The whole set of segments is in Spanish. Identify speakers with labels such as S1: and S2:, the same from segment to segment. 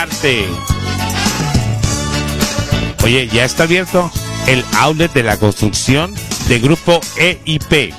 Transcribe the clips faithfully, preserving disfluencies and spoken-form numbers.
S1: informarte. Oye, ya está abierto el outlet de la construcción de Grupo E I P.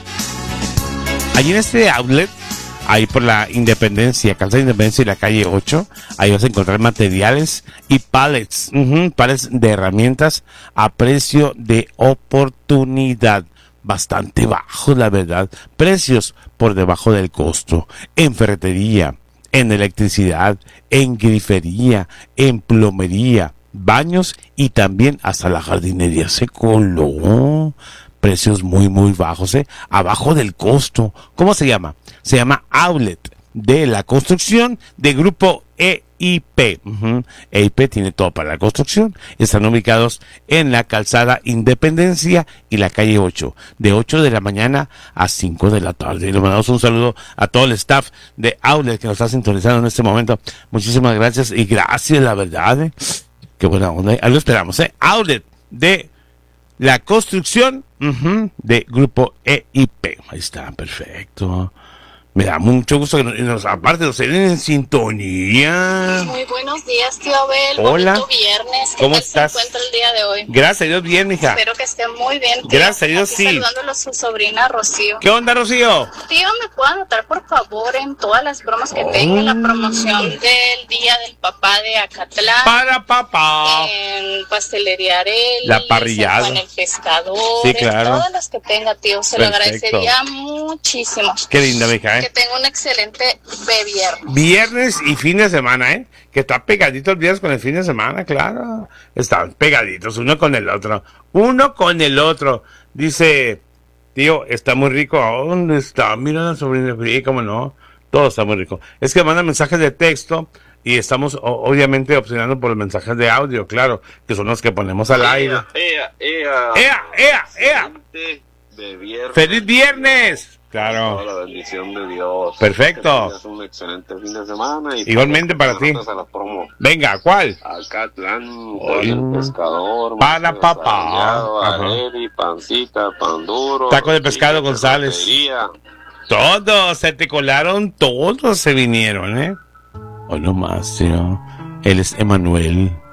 S1: Allí en este outlet, ahí por la Independencia, Calzada Independencia y la calle ocho, ahí vas a encontrar materiales y pallets, uh-huh, pallets de herramientas a precio de oportunidad. Bastante bajos, la verdad. Precios por debajo del costo. En ferretería, en electricidad, en grifería, en plomería, baños y también hasta la jardinería se coló. Precios muy, muy bajos, ¿eh? Abajo del costo. ¿Cómo se llama? Se llama Outlet de la Construcción de Grupo E I P. Uh-huh. E I P tiene todo para la construcción. Están ubicados en la Calzada Independencia y la calle ocho, de ocho de la mañana a cinco de la tarde. Y le mandamos un saludo a todo el staff de Outlet que nos está sintonizando en este momento. Muchísimas gracias y gracias, la verdad, ¿eh? Qué buena onda. Ahí lo esperamos, ¿eh? Outlet de la Construcción, uh-huh, de Grupo E I P. Ahí está, perfecto. Me da mucho gusto que nos, nos aparte nos den en sintonía.
S2: Muy buenos días, tío Abel.
S1: Hola.
S2: Bonito viernes. ¿Qué
S1: ¿Cómo
S2: tal
S1: estás?
S2: se encuentra el día de hoy?
S1: Gracias a Dios, bien, mija.
S2: Espero que esté muy bien, tío.
S1: Gracias a Dios,
S2: Aquí
S1: sí.
S2: saludándolo a su sobrina Rocío.
S1: ¿Qué onda, Rocío?
S2: Tío, ¿me puedo anotar, por favor, en todas las bromas que tenga en la promoción del Día del Papá de Acatlán?
S1: Para papá.
S2: En Pastelería Arely.
S1: La parrillada.
S2: En el Pescador.
S1: Sí, claro.
S2: En todas las que tenga, tío. Se lo
S1: Perfecto.
S2: agradecería muchísimo.
S1: Qué linda, mija, ¿eh?
S2: Que tenga un excelente viernes.
S1: Viernes y fin de semana, ¿eh? Que está pegadito el viernes con el fin de semana, claro. Están pegaditos, uno con el otro. Uno con el otro. Dice, tío, está muy rico. ¿A dónde está? Mira la sobrina. Sí, cómo no. Todo está muy rico. Es que manda mensajes de texto y estamos o- obviamente opcionando por los mensajes de audio, claro, que son los que ponemos al aire.
S3: Ea, ea,
S1: ¡Ea, ea, ea!
S3: Excelente de viernes.
S1: ¡Feliz viernes! Claro.
S3: Toda la bendición de Dios.
S1: Perfecto.
S3: Que tengas un excelente fin de semana. Y
S1: Igualmente para ti.
S3: A la promo.
S1: Venga, ¿cuál?
S3: Acatlán,
S1: Oye.
S3: Juan el Pescador.
S1: Para
S3: Marcelo
S1: papá.
S3: Sallado,
S1: Ajá.
S3: Arely, Pancita, Pan Duro.
S1: Taco de pescado
S3: Rosita,
S1: González.
S3: Ferretería.
S1: Todos, se te colaron, todos se vinieron, ¿eh? Hoy nomás, tío. Él es Emanuel.